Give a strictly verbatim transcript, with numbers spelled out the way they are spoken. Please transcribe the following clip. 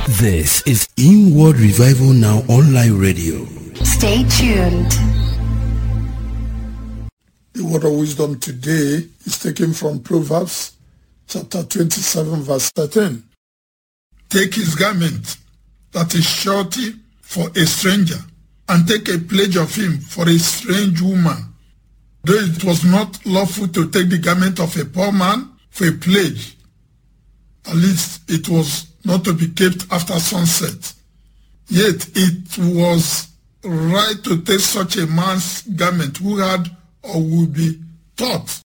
This is Inward Revival Now Online Radio. Stay tuned. The word of wisdom today is taken from Proverbs chapter twenty-seven verse thirteen. Take his garment, that is surety for a stranger, and take a pledge of him for a strange woman. Though it was not lawful to take the garment of a poor man for a pledge, at least it was not to be kept after sunset. Yet it was right to take such a man's garment who had or would be taught